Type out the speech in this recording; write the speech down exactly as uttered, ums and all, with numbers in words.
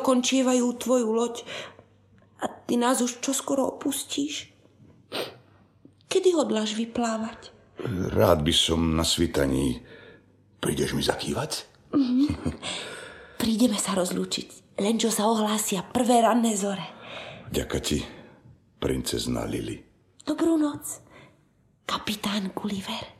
dokončievajú tvoju loď a ty nás už čoskoro opustíš. Kedy hodláš vyplávať? Rád by som na svitaní. Prídeš mi zakývať? Mm-hmm. Prídeme sa rozlúčiť, len čo sa ohlásia prvé ranné zore. Ďakujem ti, princezna Lily. Dobrú noc, kapitán Gulliver.